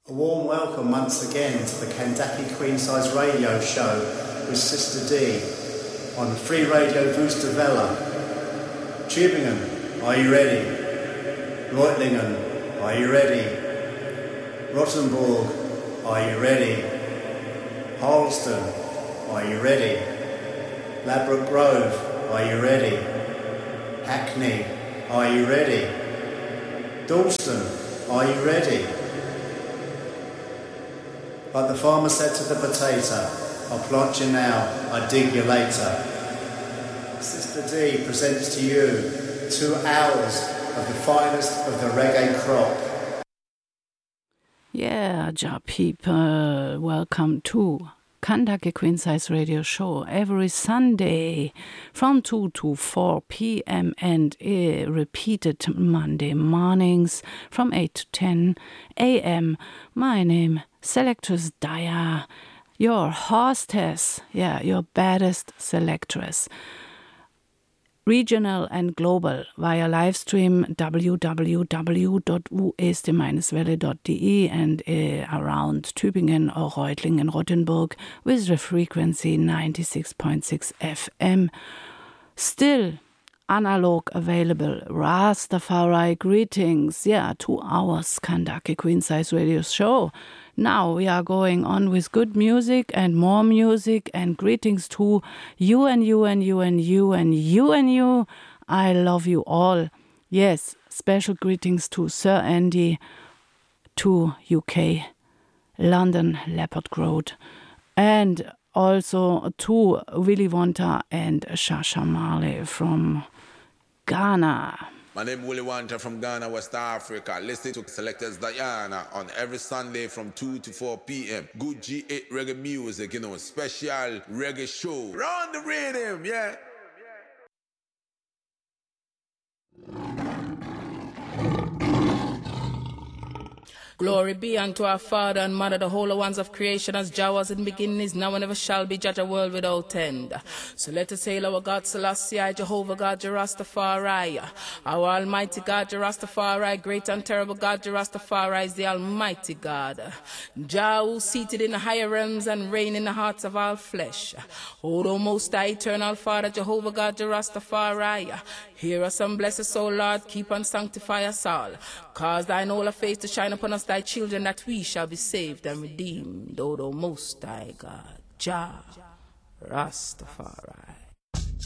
A warm welcome once again to the Kandaki Queen Size Radio Show with Sister D on Free Radio Wusterwelle. Tübingen, are you ready? Reutlingen, are you ready? Rottenburg, are you ready? Harleston, are you ready? Ladbroke Grove, are you ready? Hackney, are you ready? Dalston, are you ready? Like the farmer said to the potato, I'll plant you now, I dig you later. Sister D presents to you 2 hours of the finest of the reggae crop. Yeah, ja people, welcome to Kandaki Queen Size Radio Show every Sunday from 2 to 4 p.m. and repeated Monday mornings from 8 to 10 a.m. My name Selectress Daya, your hostess, your baddest selectress. Regional and global via live stream www.ueste-welle.de and around Tübingen or Reutlingen, Rottenburg with the frequency 96.6 FM. Still analog available. Rastafari greetings. 2 hours Kandaki Queen Size Radio Show. Now we are going on with good music and more music and greetings to you and you and you and you and you and you. I love you all. Yes, special greetings to Sir Andy, to UK, London, Leopard Road, and also to Willy Wonta and Shasha Marley from Ghana. My name is Willy Wonta from Ghana, West Africa. Listen to Selectors Diana on every Sunday from 2 to 4 p.m. Good G8 reggae music, special reggae show. Run the rhythm, yeah. Glory be unto our Father and Mother, the holy ones of creation, as Jah was in the beginning, is now, and ever shall be, judge a world without end. So let us hail our God Selassie, Jehovah God, Rastafari. Our Almighty God, Rastafari, great and terrible God, Rastafari is the Almighty God. Jah, who seated in the higher realms and reign in the hearts of all flesh. O thou most high, eternal Father, Jehovah God, Rastafari. Hear us and bless us, O Lord, keep and sanctify us all. Cause thine holy face to shine upon us, thy children, that we shall be saved and redeemed, O thou most high God, Jah Rastafari.